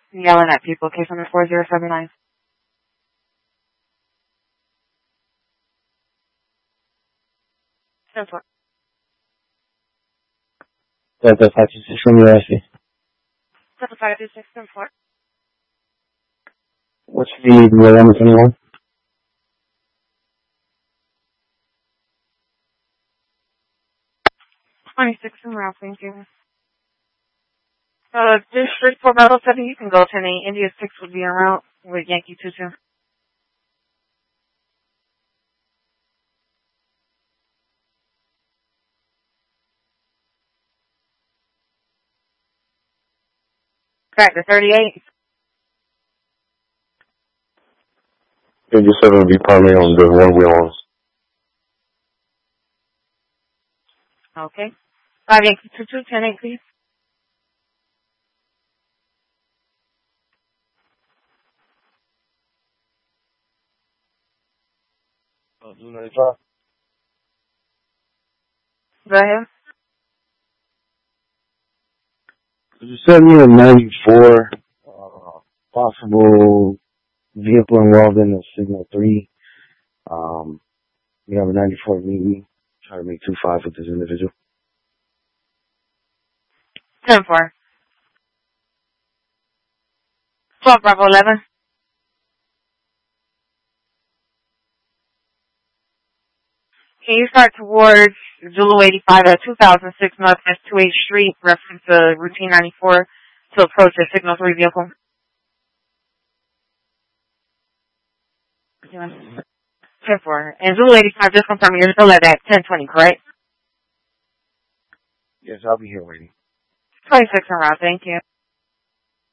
Yelling at people, case number 4079. Simple. Delta 526 from USC. Delta 526, simple. What's the real number 21? In route, thank you. District 4 Battle 7, you can go 10-8. India 6 would be en route with Yankee 2-2. Back to 38. 87 will be primary on the one we on. Okay. 5 Yankee 2-2, 10-8, please. Blue 95. Go ahead. Could you send me a 94, possible vehicle involved in the Signal 3? We have a 94 meeting. Try to make 2-5 with this individual. 10-4. 12 Bravo 11. Can you start towards Zulu 85 at 2006 Northwest 28th Street, reference routine 94 to approach a Signal 3 vehicle? 10-4. And Zulu 85, just confirm you're still at that 1020, correct? Yes, I'll be here waiting. 26 en route, thank you.